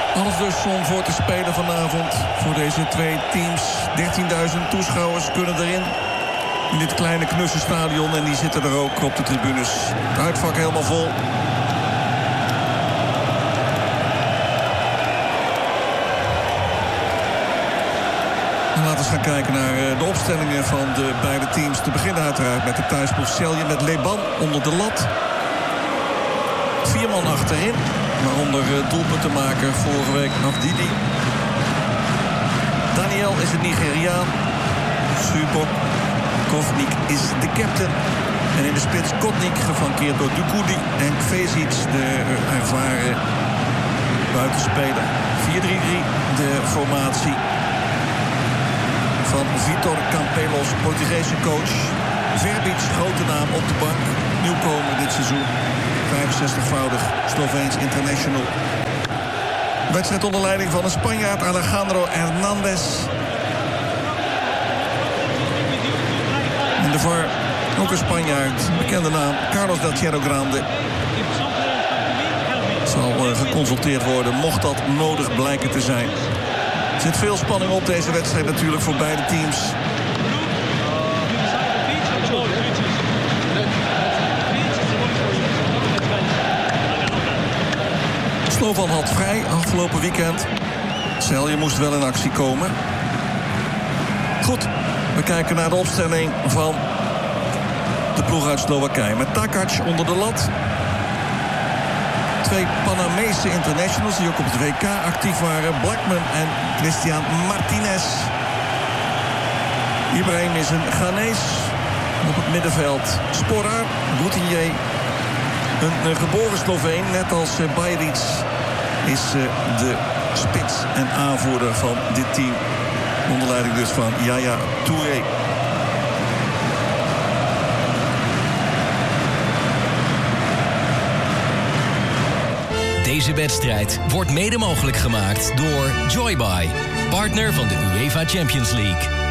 Alles dus om voor te spelen vanavond voor deze twee teams. 13.000 toeschouwers kunnen erin. In dit kleine knusse stadion. En die zitten er ook op de tribunes. Het uitvak helemaal vol. En laten we eens gaan kijken naar de opstellingen van de beide teams. Te beginnen uiteraard met de thuisploeg Celje met Leban onder de lat. 4 man achterin. Waaronder doelpuntenmaker vorige week Afdidi. Daniel is het Nigeriaan. Subok Kovnik is de captain. En in de spits Kotnik, geflankeerd door Dukudi. En Kvezic, de ervaren buitenspeler. 4-3-3, de formatie van Vitor Campelos, Portugese coach. Verbic, grote naam op de bank. Nieuwkomer dit seizoen. 65-voudig Sloveens international. Wedstrijd onder leiding van een Spanjaard, Alejandro Hernandez. En de VAR, ook een Spanjaard, bekende naam, Carlos del Cerro Grande. Zal geconsulteerd worden, mocht dat nodig blijken te zijn. Er zit veel spanning op deze wedstrijd natuurlijk voor beide teams. Slovan had vrij afgelopen weekend. Celje moest wel in actie komen. Goed, we kijken naar de opstelling van de ploeg uit Slowakije. Met Takac onder de lat. 2 Panamese internationals die ook op het WK actief waren. Blackman en Christian Martinez. Ibrahim is een Ghanees. Op het middenveld Sporar, Routinier. Een geboren Sloveen, net als Bajric, is de spits en aanvoerder van dit team. Onder leiding dus van Yaya Touré. Deze wedstrijd wordt mede mogelijk gemaakt door Joybuy, partner van de UEFA Champions League.